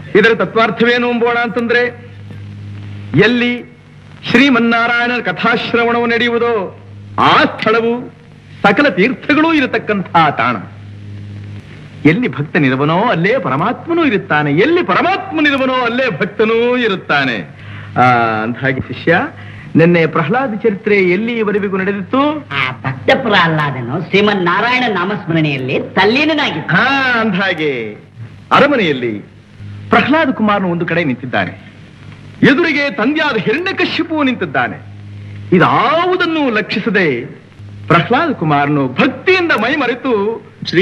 ಇದರ ತತ್ವಾರ್ಥವೇನು ಎಂಬೋಣ ಅಂತಂದ್ರೆ, ಎಲ್ಲಿ ಶ್ರೀಮನ್ನಾರಾಯಣ ಕಥಾಶ್ರವಣವು ನಡೆಯುವುದೋ ಆ ಸ್ಥಳವು ಸಕಲ ತೀರ್ಥಗಳೂ ಇರತಕ್ಕಂತಹ ತಾಣ. ಎಲ್ಲಿ ಭಕ್ತನಿರುವನೋ ಅಲ್ಲೇ ಪರಮಾತ್ಮನೂ ಇರುತ್ತಾನೆ, ಎಲ್ಲಿ ಪರಮಾತ್ಮನಿರುವನೋ ಅಲ್ಲೇ ಭಕ್ತನೂ ಇರುತ್ತಾನೆ. ಅಂದಾಗಿ ಶಿಷ್ಯ, ನಿನ್ನೆ ಪ್ರಹ್ಲಾದ ಚರಿತ್ರೆ ಎಲ್ಲಿಯವರೆಗೂ ನಡೆದಿತ್ತು? ಆ ಭಕ್ತ ಪ್ರಹ್ಲಾದನು ಶ್ರೀಮನ್ನಾರಾಯಣ ನಾಮಸ್ಮರಣೆಯಲ್ಲಿ ತಲ್ಲೀನನಾಗಿದ್ದ. ಅಂದಾಗೆ ಅರಮನೆಯಲ್ಲಿ ಪ್ರಹ್ಲಾದ ಕುಮಾರನು ಒಂದು ಕಡೆ ನಿಂತಿದ್ದಾನೆ, ಎದುರಿಗೆ ತಂದೆಯಾದ ಹಿರಣ್ಯಕಶ್ಯಪು ನಿಂತಿದ್ದಾನೆ. ಇದಾವುದನ್ನು ಲಕ್ಷಿಸದೆ ಪ್ರಹ್ಲಾದ ಕುಮಾರನು ಭಕ್ತಿಯಿಂದ ಮೈ ಮರೆತು